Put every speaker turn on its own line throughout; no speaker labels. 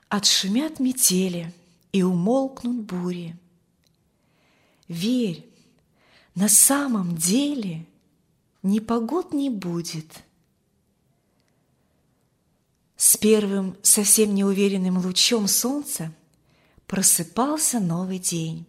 Отшумят метели и умолкнут бури. Верь, на самом деле непогод не будет. С первым совсем неуверенным лучом солнца просыпался новый день.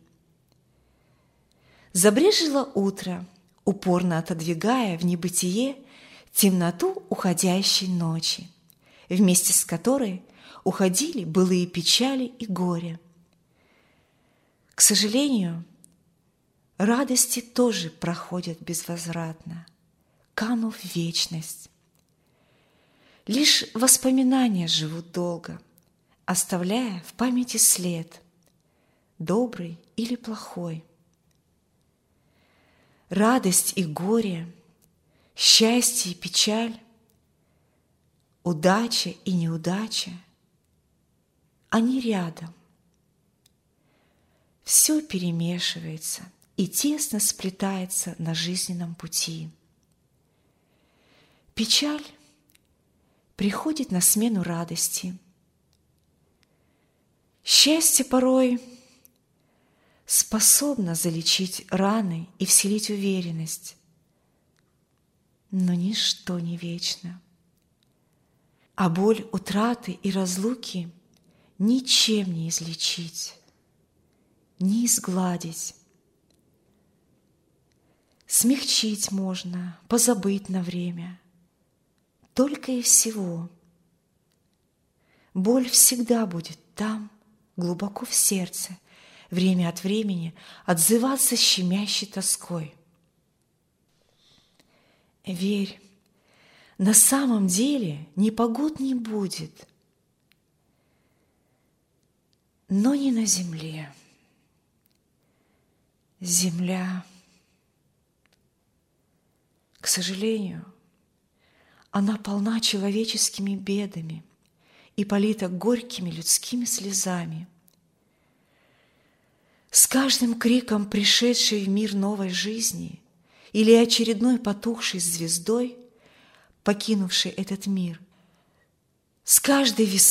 Забрежило утро, упорно отодвигая в небытие темноту уходящей ночи, вместе с которой уходили былые печали и горе. К сожалению, радости тоже проходят безвозвратно, канув в вечность. Лишь воспоминания живут долго, оставляя в памяти след, добрый или плохой. Радость и горе, счастье и печаль, удача и неудача – они рядом. Все перемешивается и тесно сплетается на жизненном пути. Печаль приходит на смену радости. Счастье порой способно залечить раны и вселить уверенность, но ничто не вечно. А боль утраты и разлуки ничем не излечить, не изгладить. Смягчить можно, позабыть на время, только и всего. Боль всегда будет там, глубоко в сердце, время от времени отзываться щемящей тоской. Верь, на самом деле непогод не будет, но не на земле. Земля, к сожалению, она полна человеческими бедами и полита горькими людскими слезами. С каждым криком пришедшей в мир новой жизни или очередной потухшей звездой, покинувшей этот мир, с каждой весной